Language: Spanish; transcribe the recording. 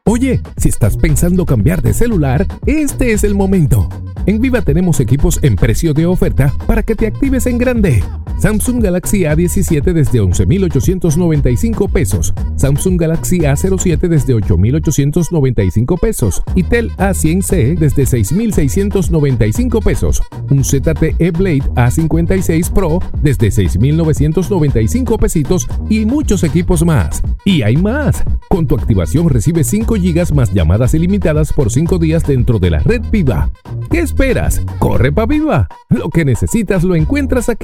Oye, si estás pensando cambiar de celular, este es el momento. En Viva tenemos equipos en precio de oferta para que te actives en grande. Samsung Galaxy A17 desde 11,895 pesos. Samsung Galaxy A07 desde 8,895 pesos. Y Tel A100C desde 6,695 pesos. Un ZTE Blade A56 Pro desde 6,995 pesitos y muchos equipos más. Y hay más. Con tu activación recibes 5 GB más llamadas ilimitadas por 5 días dentro de la red Viva. ¿Qué esperas? ¡Corre pa' Viva! Lo que necesitas lo encuentras aquí.